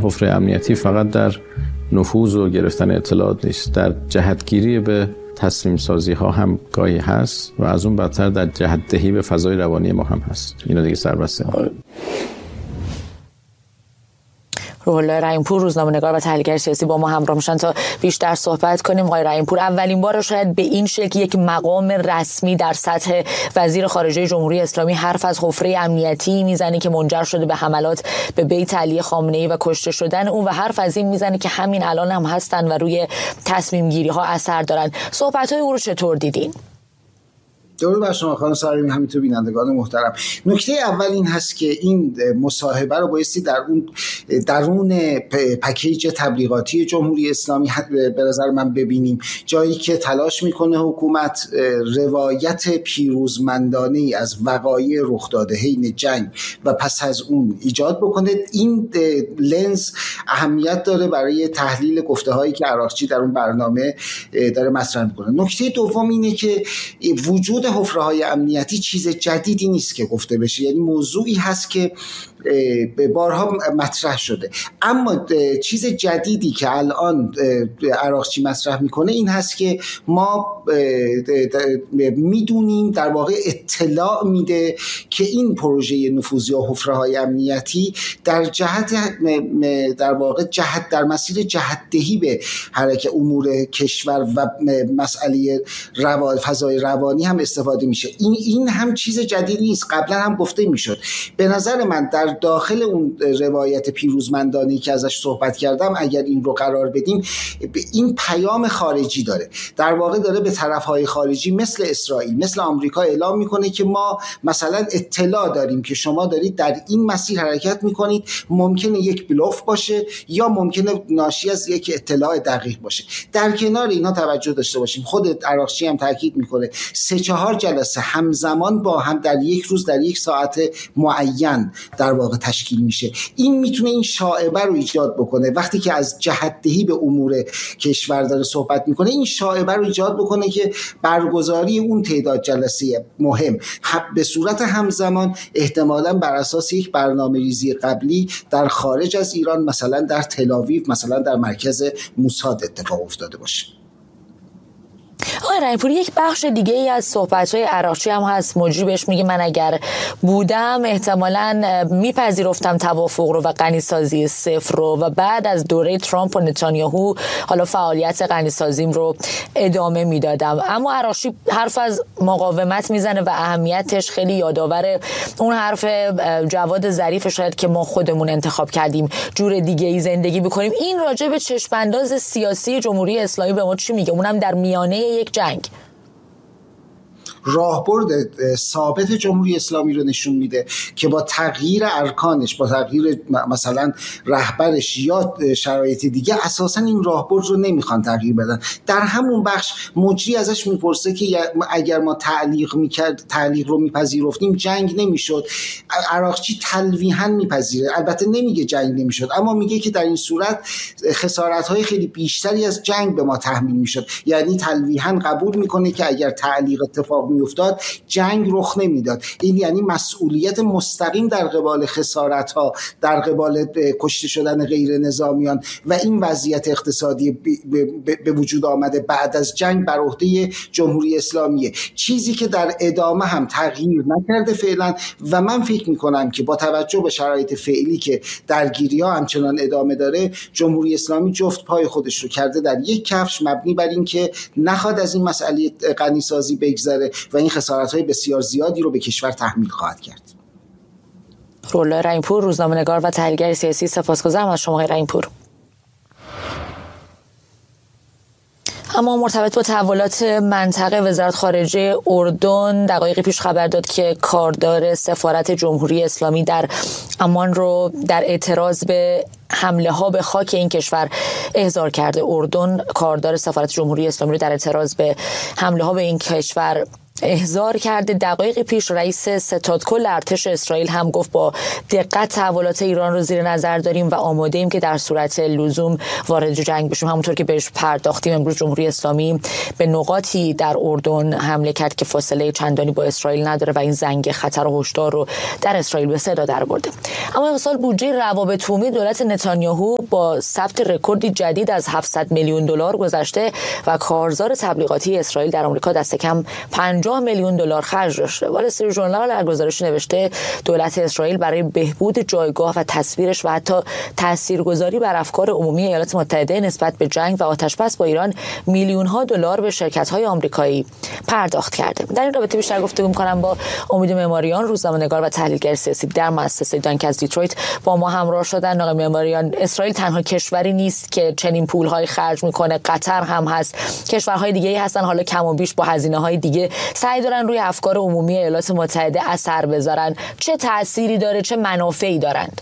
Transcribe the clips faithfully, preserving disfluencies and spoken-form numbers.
حفره امنیتی فقط در نفوذ و گرفتن اطلاعات نیست، در جهتگیری به تصمیم سازی ها هم گاهی هست و از اون بدتر در جهت دهی به فضای روانی ما هم هست. اینا دیگه سربسته ما. روح الله رحیم‌پور روزنامه‌نگار و تحلیلگر سیاسی با ما همراه میشن تا بیشتر صحبت کنیم. آقای رحیم‌پور، اولین بار شاید به این شکل یک مقام رسمی در سطح وزیر خارجه جمهوری اسلامی حرف از حفره امنیتی میزنه که منجر شده به حملات به بیت علی خامنه‌ای و کشته شدن اون و حرف از این میزنه که همین الان هم هستن و روی تصمیم گیری ها اثر دارن. صحبت‌های او رو چطور دیدین؟ درود بر شما خانم ساریمی، همینطور بینندگان محترم. نکته اول این هست که این مصاحبه رو بایستی در اون درون پکیج تبلیغاتی جمهوری اسلامی به نظر من ببینیم، جایی که تلاش میکنه حکومت روایت پیروزمندانه‌ای از وقایع رخ داده حین جنگ و پس از اون ایجاد بکنه. این لنز اهمیت داره برای تحلیل گفته‌هایی که عراقچی در اون برنامه داره مطرح میکنه. نکته دوم اینه که وجود حفره‌های امنیتی چیز جدیدی نیست که گفته بشه، یعنی موضوعی هست که به بارها مطرح شده، اما چیز جدیدی که الان عراقچی مطرح میکنه این هست که ما میدونیم، در واقع اطلاع میده که این پروژه نفوذی و حفره‌های امنیتی در جهت در واقع جهت در مسیر جهت دهی به حرکت امور کشور و مسئله روان فضای روانی هم استفاده میشه. این این هم چیز جدیدی نیست، قبلا هم گفته میشد. به نظر من در داخل اون روایت پیروزمندانه‌ای که ازش صحبت کردم اگر این رو قرار بدیم، این پیام خارجی داره، در واقع داره به طرفهای خارجی مثل اسرائیل، مثل آمریکا اعلام میکنه که ما مثلا اطلاع داریم که شما دارید در این مسیر حرکت میکنید، ممکنه یک بلوف باشه یا ممکنه ناشی از یک اطلاع دقیق باشه. در کنار اینا توجه داشته باشیم، خود عراقچی هم تاکید میکنه سه چهار جلسه همزمان با هم در یک روز در یک ساعت معین در واقع تشکیل میشه. این میتونه این شائبه رو ایجاد بکنه، وقتی که از جهت‌دهی به امور کشور داره صحبت میکنه، این شائبه رو ایجاد بکنه که برگزاری اون تعداد جلسه مهم به صورت همزمان احتمالاً بر اساس یک برنامه‌ریزی قبلی در خارج از ایران، مثلا در تل‌آویو، مثلا در مرکز موساد اتفاق افتاده باشه. آقای رحیم‌پور، یک بخش دیگه ای از صحبت‌های عراقچی هم هست، مجری بهش میگه من اگر بودم احتمالاً میپذیرفتم توافق رو و غنی‌سازی صفر رو و بعد از دوره ترامپ و نتانیاهو حالا فعالیت غنی‌سازیم رو ادامه میدادم. اما عراقچی حرف از مقاومت میزنه و اهمیتش خیلی یادآور اون حرف جواد ظریف شاید که ما خودمون انتخاب کردیم جور دیگه ای زندگی بکنیم. این راجع به چشم‌انداز سیاسی جمهوری اسلامی به ما چی میگه؟ اونم در میانه یک جنگ. راهبرد ثابت جمهوری اسلامی رو نشون میده که با تغییر ارکانش، با تغییر مثلا رهبرش یا شرایط دیگه، اساسا این راهبرد رو نمیخوان تغییر بدن. در همون بخش مجری ازش میپرسه که اگر ما تعلیق میکرد تعلیق رو میپذیرفتیم جنگ نمیشد. عراقچی تلویحا میپذیره، البته نمیگه جنگ نمیشد، اما میگه که در این صورت خسارت‌های خیلی بیشتری از جنگ به ما تحمیل میشد. یعنی تلویحا قبول میکنه که اگر تعلیق اتفاق میافتاد جنگ رخ نمیداد. این یعنی مسئولیت مستقیم در قبال خسارت‌ها، در قبال کشته شدن غیر نظامیان و این وضعیت اقتصادی به وجود آمده بعد از جنگ بر عهده جمهوری اسلامیه، چیزی که در ادامه هم تغییر نکرده فعلا. و من فکر میکنم که با توجه به شرایط فعلی که درگیری‌ها همچنان ادامه داره، جمهوری اسلامی جفت پای خودش رو کرده در یک کفش، مبنی بر این که نخواد از این مسئله غنی‌سازی بگذره و این خسارت‌های بسیار زیادی رو به کشور تحمیل خواهد کرد. روح الله رحیم‌پور روزنامه‌نگار و تحلیلگر سیاسی، سپاسگزارم از شما آقای رحیم‌پور. اما مرتبط با تحولات منطقه، وزارت خارجه اردن دقایقی پیش خبر داد که کاردار سفارت جمهوری اسلامی در عمان رو در اعتراض به حمله ها به خاک این کشور احضار کرده. اردن کاردار سفارت جمهوری اسلامی رو در اعتراض به حمله ها به این کشور احضار کرده. دقایقی پیش رئیس ستاد کل ارتش اسرائیل هم گفت با دقت تحولات ایران رو زیر نظر داریم و آماده ایم که در صورت لزوم وارد جنگ بشیم. همونطور که بهش پرداختیم، امروز جمهوری اسلامی به نقاطی در اردن حمله کرد که فاصله چندانی با اسرائیل نداره و این زنگ خطر و هشدار رو در اسرائیل به صدا درآورده. اما امسال بودجه روابط عمومی دولت نتانیاهو با ثبت رکوردی جدید از هفتصد میلیون دلار گذشته و کارزار تبلیغاتی اسرائیل در آمریکا دست کم پنجاه میلیون دلار خرج داشته. وال استریت ژورنال در گزارش نوشته دولت اسرائیل برای بهبود جایگاه و تصویرش و حتی تاثیرگذاری بر افکار عمومی ایالات متحده نسبت به جنگ و آتش‌بس با ایران میلیون ها دلار به شرکت‌های آمریکایی پرداخت کرده. در این رابطه بیشتر گفتگو می‌کنم با امید معماریان، روزنامه‌نگار و تحلیلگر سیاسی در مؤسسه دانک از دیترویت با ما همراه شدن. آقای معماریان، اسرائیل تنها کشوری نیست که چنین پول‌های خرج می‌کنه، قطر هم هست، کشورهای دیگه‌ای هستن حالا کم و بیش با هزینه‌های دیگه سعی دارن روی افکار عمومی ایالات متحده اثر بذارن. چه تأثیری داره، چه منافعی دارند؟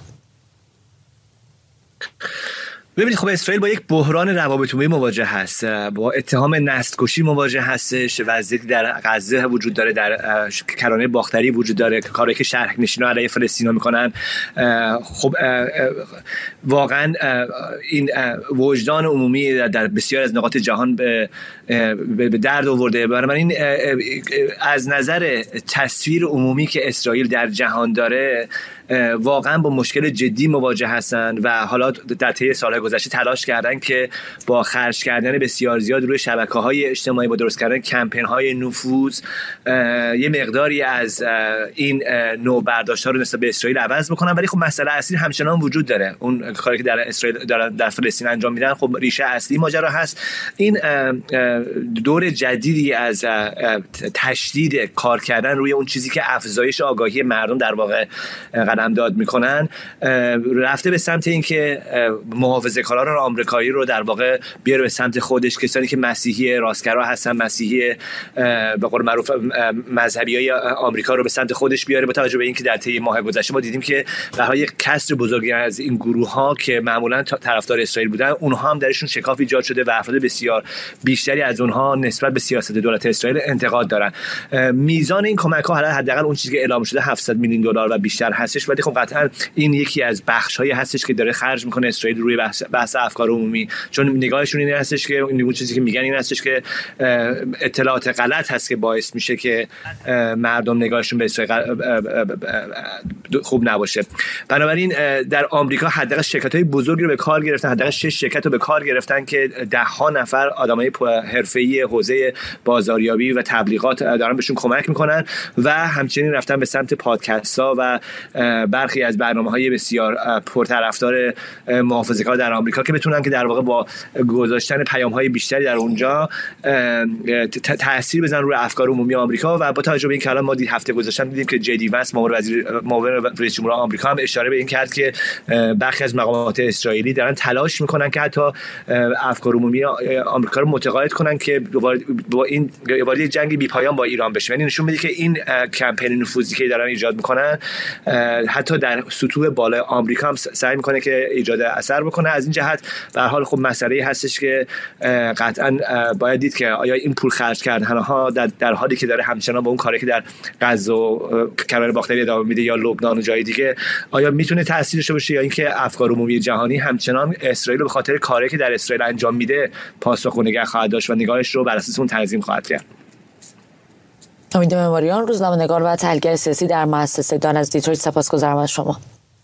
ببینید، خب اسرائیل با یک بحران روابط عمومی مواجه هست، با اتهام نسل‌کشی مواجه هستش، وضعیتی در غزه وجود داره، در کرانه باختری وجود داره، کاری که شهرنشینان علیه فلسطین میکنن. خب واقعا این وجدان عمومی در بسیار از نقاط جهان به به درد آورده. بنابراین از نظر تصویر عمومی که اسرائیل در جهان داره واقعا با مشکل جدی مواجه هستن و حالا در طی سالهای گذشته تلاش کردن که با خرج کردن بسیار زیاد روی شبکه‌های اجتماعی، با درست کردن کمپین‌های نفوذ، یه مقداری از این نوع برداشت‌ها رو نسبت به اسرائیل عوض بکنن. ولی خب مسئله اصلی همچنان وجود داره. اون کاری که در اسرائیل دارن در فلسطین انجام میدن، خب ریشه اصلی ماجرا هست. این دور جدیدی از تشدید کار کردن روی اون چیزی که افزایش آگاهی مردم در واقع قدمداد میکنن رفته به سمت اینکه محافظه‌کاران آمریکایی رو در واقع بیاره به سمت خودش، کسانی که مسیحی راستگرا هستن، مسیحی به قول معروف مذهبیای آمریکا رو به سمت خودش بیاره. با توجه به اینکه در طی ماه گذشته ما دیدیم که به هر یک کسر بزرگی از این گروه ها که معمولا طرفدار اسرائیل بودن، اونها هم درشون شکاف ایجاد شده و افراد بسیار بیشتری از اونها نسبت به سیاست دولت اسرائیل انتقاد دارن. میزان این کمک ها حداقل اون چیزی که اعلام شده هفتصد میلیون دلار و بیشتر هستش، ولی خب قطعا این یکی از بخش‌هایی هستش که داره خرج میکنه اسرائیل روی بحث, بحث افکار عمومی، چون نگاهشون این هستش که اون چیزی که میگن این هستش که اطلاعات غلط هست که باعث میشه که مردم نگاهشون به اسرائیل خوب نباشه. بنابراین در آمریکا حداقل شرکت‌های بزرگی رو به کار گرفتن، حداقل شش شرکت رو به کار گرفتن که ده ها نفر آدمای حرفه‌ای حوزه بازاریابی و تبلیغات دارن بهشون کمک میکنن و همچنین رفتن به سمت پادکست‌ها و برخی از برنامه‌های بسیار پرطرفدار محافظه‌کار در آمریکا که بتونن که در واقع با گذاشتن پیام‌های بیشتری در اونجا تأثیر بزنن روی افکار عمومی آمریکا. و با توجه به این که الان ما دی هفته گذاشتن دیدیم که جی دی وانس معاون وزیر معاون رئیس جمهور آمریکا هم اشاره به این کرد که برخی از مقامات اسرائیلی دارن تلاش میکنن که حتی افکار عمومی آمریکا رو متقاعد کنن که با این وارد جنگ بی‌پایان با ایران بشه. یعنی نشون میده که این کمپین نفوذی که دارن ایجاد میکنن حتی در سطوح بالای آمریکا هم سعی میکنه که ایجاد اثر بکنه. از این جهت به هر حال خب مسئله هستش که قطعا باید دید که آیا این پول خرج کردن ها در, در حالی که داره همچنان با اون کاری که در غزه و کرانه باختری ادامه میده یا لبنان و جای دیگه، آیا میتونه تاثیر داشته باشه یا اینکه افکار عمومی جهانی همچنان اسرائیل رو به خاطر کاری که در اسرائیل انجام میده پاسخ و نگاه خواهد داشت و نگاهش رو بر اساس اون تنظیم خواهد کرد. امید معماریان، روزنامه‌نگار و تحلیلگر سیاسی در مؤسسه دان از دیترویت، سپاسگزارم از شما.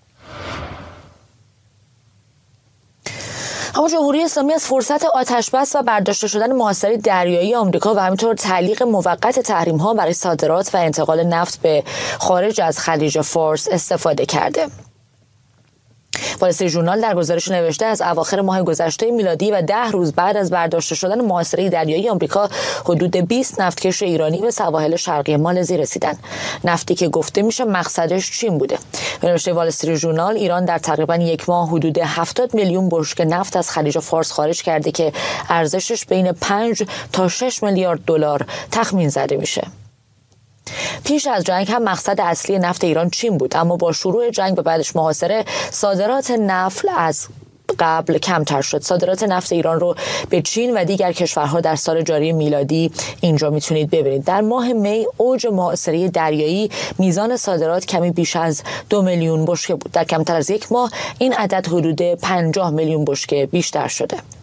اما جمهوری اسلامی از فرصت آتش‌بس و برداشته شدن محاصره دریایی آمریکا و همینطور تعلیق موقت تحریم‌ها برای صادرات و انتقال نفت به خارج از خلیج فارس استفاده کرده. وال استریت ژورنال در گزارش نوشته از اواخر ماه گذشته میلادی و ده روز بعد از برداشته شدن محاصره دریایی آمریکا، حدود بیست نفتکش ایرانی به سواحل شرقی مالزی رسیدن. نفتی که گفته میشه مقصدش چین بوده. به نوشته وال استریت ژورنال، ایران در تقریبا یک ماه حدود هفتاد میلیون بشکه نفت از خلیج فارس خارج کرده که ارزشش بین پنج تا شش میلیارد دلار تخمین زده میشه. پیش از جنگ هم مقصد اصلی نفت ایران چین بود، اما با شروع جنگ و بعدش محاصره، صادرات نفت از قبل کمتر شد. صادرات نفت ایران رو به چین و دیگر کشورها در سال جاری میلادی اینجا میتونید ببینید. در ماه می اوج محاصره دریایی میزان صادرات کمی بیش از دو میلیون بشکه بود. در کمتر از یک ماه این عدد حدود پنجاه میلیون بشکه بیشتر شده.